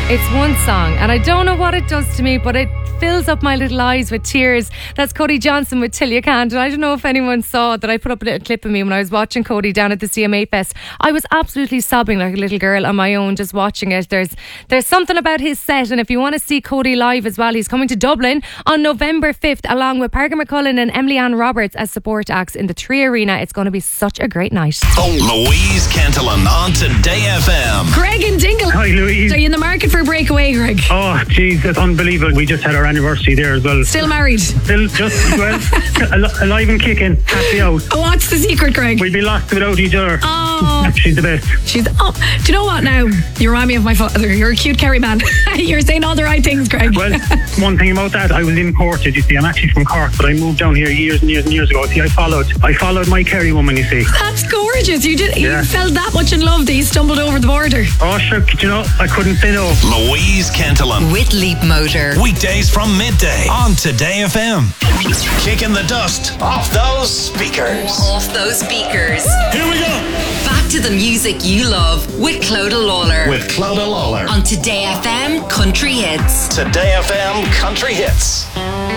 It's one song, and I don't know what it does to me, but it fills up my little eyes with tears. That's Cody Johnson with Till You Can't. And I don't know if anyone saw that I put up a little clip of me when I was watching Cody down at the CMA Fest. I was absolutely sobbing like a little girl on my own just watching it. There's something about his set, and if you want to see Cody live as well, he's coming to Dublin on November 5th along with Parker McCullen and Emily Ann Roberts as support acts in the Tree Arena. It's going to be such a great night. Louise Cantillon on Today FM. Greg and Dingle. Hi, Louise. Are you in the market for a breakaway, Greg? Oh, geez, that's unbelievable. We just had our anniversary there as well. Still married? Still just, well, alive and kicking. Happy out. Oh, what's the secret, Greg? We'd be lost without each other. Oh. She's the best. Do you know what now? You remind me of my father. You're a cute Kerry man. You're saying all the right things, Greg. Well, one thing about that, I was in Portage, you see. I'm actually from Cork, but I moved down here years and years and years ago. See, I followed my Kerry woman, you see. That's gorgeous. You fell that much in love that you stumbled over the border. Oh, sure. You know, I couldn't say no. Louise Cantillon. With Leap Motor. Weekdays from midday on Today FM. Kicking the dust off those speakers. Off those speakers. Here we go. Back to the music you love with Clodagh Lawler. With Clodagh Lawler. On Today FM Country Hits. Today FM Country Hits.